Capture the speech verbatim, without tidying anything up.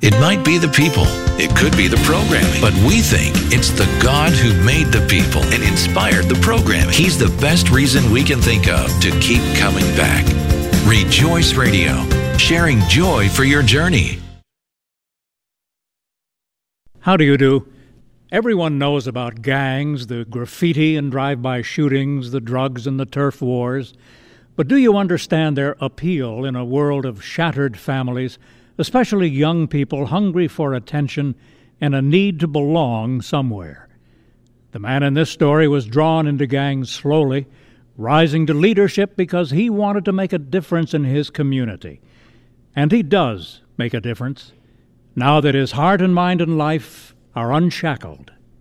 It might be the people, it could be the programming, but we think it's the God who made the people and inspired the programming. He's the best reason we can think of to keep coming back. Rejoice Radio, sharing joy for your journey. How do you do? Everyone knows about gangs, the graffiti and drive-by shootings, the drugs and the turf wars. But do you understand their appeal in a world of shattered families, especially young people hungry for attention and a need to belong somewhere? The man in this story was drawn into gangs slowly, rising to leadership because he wanted to make a difference in his community. And he does make a difference, now that his heart and mind and life are unshackled.